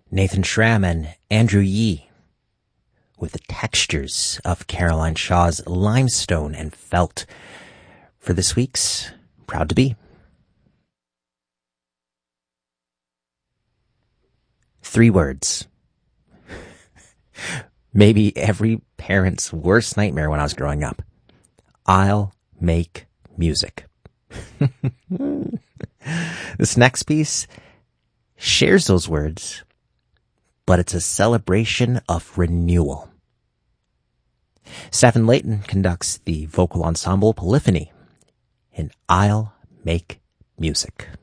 Nathan Schramm and Andrew Yee with the textures of Caroline Shaw's Limestone and Felt for this week's Proud to Be. Three words. Maybe every parent's worst nightmare when I was growing up. I'll make music. This next piece shares those words, but it's a celebration of renewal. Stephen Layton conducts the vocal ensemble Polyphony in I'll Make Music.